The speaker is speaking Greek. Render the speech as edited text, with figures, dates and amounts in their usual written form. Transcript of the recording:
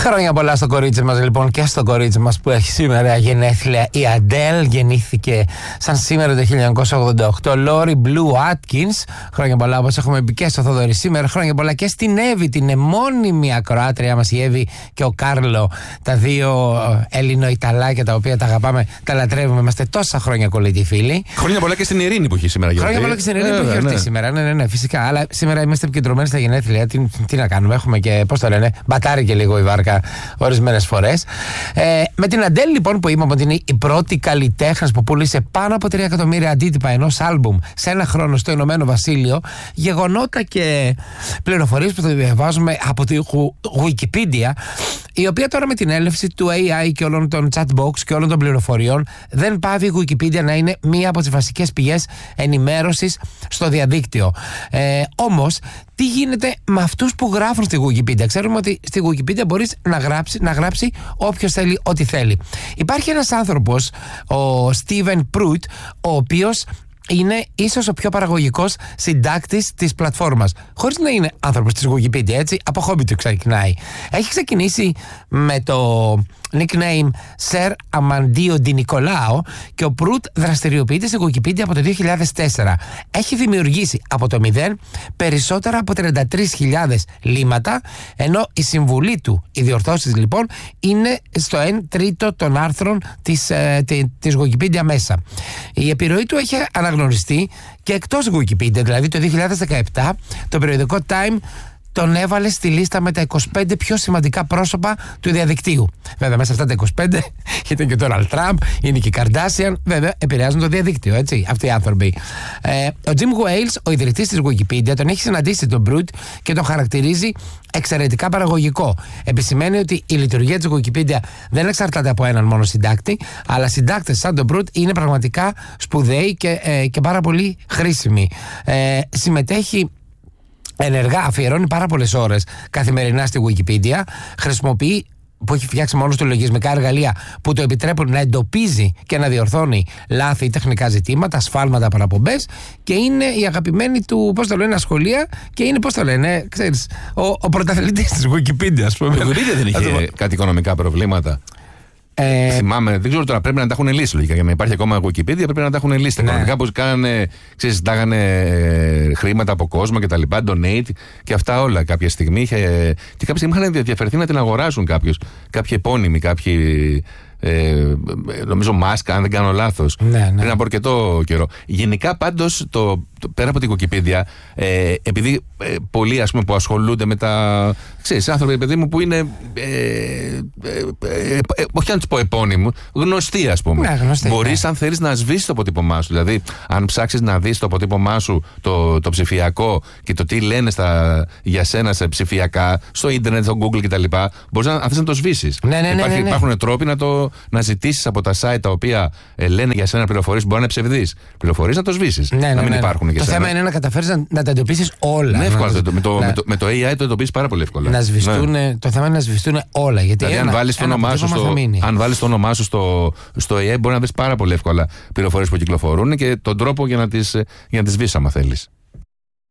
Χρόνια πολλά στο κορίτσι μας λοιπόν και στο κορίτσι μας που έχει σήμερα γενέθλια. Η Αντέλ γεννήθηκε σαν σήμερα το 1988. Λόρι Μπλου Άτκινς. Χρόνια πολλά, όπως έχουμε πει και στο Θοδωρή σήμερα. Χρόνια πολλά και στην Εύη, την εμώνυμη ακροάτρια μας, η Εύη και ο Κάρλο. Τα δύο Έλληνο-Ιταλάκια τα οποία τα αγαπάμε, τα λατρεύουμε. Είμαστε τόσα χρόνια κολλητοί φίλοι. Χρόνια πολλά και στην Ειρήνη που έχει σήμερα γιορτή. Χρόνια πολλά και στην Ειρήνη που έχει γιορτή σήμερα. Ναι, φυσικά. Αλλά σήμερα είμαστε επικεντρωμένοι στα γενέθλια. Τι να κάνουμε, έχουμε και, πώς το λένε, μπατάρει και λίγο η βάρκα ορισμένες φορές. Με την Αντέλ λοιπόν, που είπαμε ότι είναι η πρώτη καλλιτέχνης που πούλησε πάνω από 3 εκατομμύρια αντίτυπα ενός άλμπουμ σε ένα χρόνο στο Ηνωμένο Βασίλειο, γεγονότα και πληροφορίες που θα διαβάζουμε από τη Wikipedia, η οποία τώρα με την έλευση του AI και όλων των chatbox και όλων των πληροφοριών δεν πάβει η Wikipedia να είναι μία από τις βασικές πηγές ενημέρωσης στο διαδίκτυο. Όμως, τι γίνεται με αυτούς που γράφουν στη Wikipedia? Ξέρουμε ότι στη Wikipedia μπορείς να γράψει όποιος θέλει ό,τι θέλει. Υπάρχει ένας άνθρωπος, ο Steven Pruitt, ο οποίος είναι ίσως ο πιο παραγωγικός συντάκτης της πλατφόρμας. Χωρίς να είναι άνθρωπος της Wikipedia, έτσι, από χόμπι του ξεκινάει. Έχει ξεκινήσει με το nickname Sir Amandio Di Nicolao και ο Pruitt δραστηριοποιείται στη Wikipedia από το 2004. Έχει δημιουργήσει από το 0 περισσότερα από 33.000 λίμματα, ενώ η συμβουλή του, οι διορθώσεις λοιπόν, είναι στο 1/3 των άρθρων της Wikipedia μέσα. Η επιρροή του έχει αναγνωριστεί και εκτός Wikipedia, δηλαδή το 2017 το περιοδικό Time τον έβαλε στη λίστα με τα 25 πιο σημαντικά πρόσωπα του διαδικτύου. Βέβαια, μέσα σε αυτά τα 25 ήταν και ο Donald Trump, είναι και η Kardashian, βέβαια, επηρεάζουν το διαδίκτυο, έτσι, αυτοί οι άνθρωποι. Ο Jim Wales, ο ιδρυτής της Wikipedia, τον έχει συναντήσει τον Pruitt και τον χαρακτηρίζει εξαιρετικά παραγωγικό. Επισημαίνει ότι η λειτουργία της Wikipedia δεν εξαρτάται από έναν μόνο συντάκτη, αλλά συντάκτες σαν τον Pruitt είναι πραγματικά σπουδαίοι και πάρα πολύ χρήσιμοι. Συμμετέχει ενεργά, αφιερώνει πάρα πολλές ώρες καθημερινά στη Wikipedia, χρησιμοποιεί, που έχει φτιάξει μόνος του, λογισμικά εργαλεία που το επιτρέπουν να εντοπίζει και να διορθώνει λάθη ή τεχνικά ζητήματα, σφάλματα, παραπομπές, και είναι η αγαπημένη του, πώς το λένε, ασχολία, και είναι, πώς το λένε, ξέρεις, ο πρωταθλητής της Wikipedia, ας πούμε. Η Wikipedia δεν είχε κάτι οικονομικά προβλήματα? Θυμάμαι, δεν ξέρω τώρα, πρέπει να τα έχουν λύσει λογικά. Για να υπάρχει ακόμα Wikipedia πρέπει να τα έχουν λύσει. Ναι. Οικονομικά, πως κάνανε, ζητάγανε χρήματα από κόσμο και τα λοιπά, donate και αυτά όλα κάποια στιγμή. Και κάποια στιγμή είχαν διαφερθεί να την αγοράσουν κάποιοι επώνυμοι, κάποιοι. Νομίζω Μάσκ, αν δεν κάνω λάθος, πριν από αρκετό καιρό. Γενικά πάντως πέρα από την Wikipedia, επειδή πολλοί, ας πούμε, που ασχολούνται με τα, ξέρεις, άνθρωποι, παιδί μου, που είναι όχι να τους πω επώνυμοι, γνωστοί, ας πούμε, μπορείς, αν θέλεις, να σβήσεις το αποτύπωμά σου. Δηλαδή αν ψάξεις να δεις το αποτύπωμά σου το ψηφιακό και το τι λένε για σένα σε ψηφιακά στο ίντερνετ, στο Google κτλ., μπορείς, αν θες, να το σβήσεις. Υπάρχουν τρόποι να ζητήσεις από τα site τα οποία λένε για σένα πληροφορίες που μπορεί να είναι ψευδείς πληροφορίες, να το σβήσεις. Να μην υπάρχουν. Το θέμα είναι να καταφέρεις να τα εντοπίσεις όλα. Ναι, εύκολα. Με το AI το εντοπίσεις πάρα πολύ εύκολα. Το θέμα είναι να σβηστούν όλα. Γιατί δηλαδή, αν βάλεις το όνομά σου στο AI, μπορεί να βρεις πάρα πολύ εύκολα πληροφορίες που κυκλοφορούν και τον τρόπο για να τις σβήσεις, άμα θέλεις.